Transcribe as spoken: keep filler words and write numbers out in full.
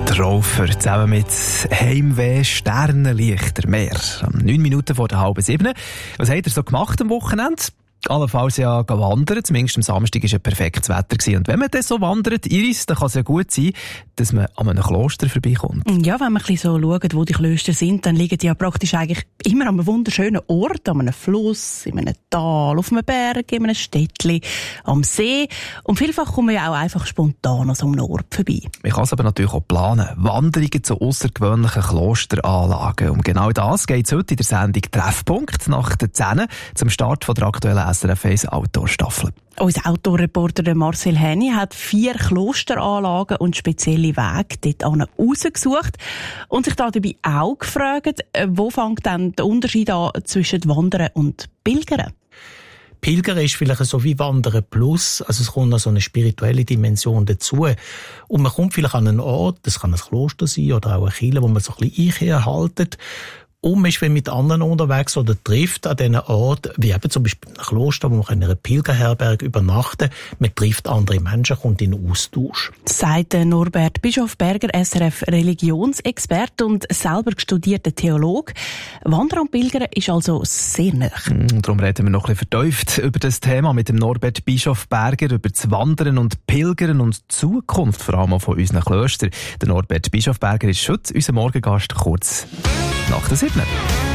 Raufer zusammen mit Heimweh, Sternenlichter, Meer. Neun Minuten vor der halben sieben. Was habt ihr so gemacht am Wochenende? Allenfalls ja wandern, zumindest am Samstag war ja perfektes Wetter gewesen. Und wenn man dann so wandert, Iris, dann kann es ja gut sein, dass man an einem Kloster vorbeikommt. Ja, wenn man ein bisschen so schaut, wo die Klöster sind, dann liegen die ja praktisch eigentlich immer an einem wunderschönen Ort, an einem Fluss, in einem Tal, auf einem Berg, in einem Städtchen, am See. Und vielfach kommen wir ja auch einfach spontan an so einem Ort vorbei. Man kann es aber natürlich auch planen. Wanderungen zu aussergewöhnlichen Klosteranlagen. Um genau das geht es heute in der Sendung Treffpunkt nach der zehn zum Start von der aktuellen S R F eins Outdoor-Staffel. Unser Outdoor-Reporter Marcel Henny hat vier Klosteranlagen und spezielle Wege dort rausgesucht und sich dabei auch gefragt, wo fängt denn der Unterschied an zwischen Wandern und Pilgern? Pilgern ist vielleicht so wie Wandern plus, also es kommt noch so eine spirituelle Dimension dazu. Und man kommt vielleicht an einen Ort, das kann ein Kloster sein oder auch eine Kirche, wo man so ein bisschen einhaltet. Und man ist mit anderen unterwegs oder trifft an diesen Ort, wie eben zum Beispiel ein Kloster, wo man in einer Pilgerherberge übernachten kann. Man trifft andere Menschen, kommt in Austausch. Sagt Norbert Bischof-Berger, S R F-Religionsexperte und selber studierter Theologe. Wandern und Pilgern ist also sehr nah. Und darum reden wir noch ein bisschen vertieft über das Thema mit dem Norbert Bischof-Berger, über das Wandern und Pilgern und die Zukunft, vor allem auch von unseren Klöstern. Der Norbert Bischof-Berger ist heute unser Morgengast, kurz nach der sieben.